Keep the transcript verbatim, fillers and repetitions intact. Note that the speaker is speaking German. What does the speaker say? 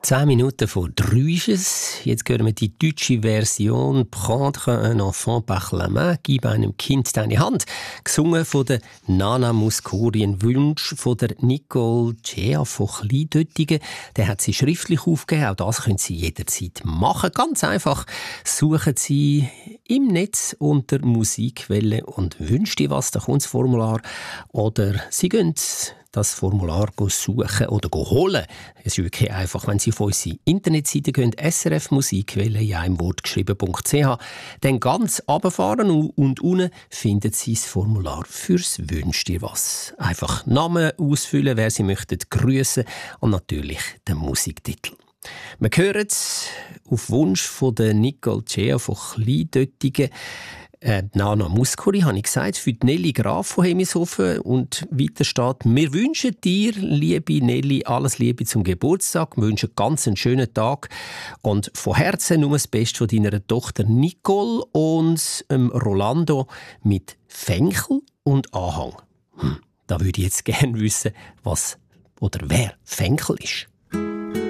Zehn Minuten vor drei ist es. Jetzt hören wir die deutsche Version «Prendre un enfant par la main», «Gib einem Kind deine Hand», gesungen von der Nana Mouskouri, ein Wunsch von der Nicole Tschea von Kleindöttigen. Der hat sie schriftlich aufgegeben. Auch das können Sie jederzeit machen. Ganz einfach suchen Sie im Netz unter «Musikwelle» und «Wünsch dir was», da kommt das Formular. Oder Sie gehen das Formular suchen oder holen. Es ist wirklich einfach, wenn Sie auf unsere Internetseite gehen, S R F Musikwelle, in einem Wort geschrieben.ch, dann ganz runterfahren und unten finden Sie das Formular fürs «Wünsch dir was». Einfach Namen ausfüllen, wer Sie möchten grüßen und natürlich den Musiktitel. Wir hören auf Wunsch von der Nicole Tschea von Kleindöttigen Äh, Nana Mouskouri, habe ich gesagt, für die Nelly Graf von Hemishofen. Und weiter steht: Wir wünschen dir, liebe Nelly, alles Liebe zum Geburtstag. Wir wünschen ganz einen schönen Tag. Und von Herzen nur das Beste von deiner Tochter Nicole und ähm, Rolando mit Fenkel und Anhang. Hm, da würde ich jetzt gerne wissen, was oder wer Fenkel ist.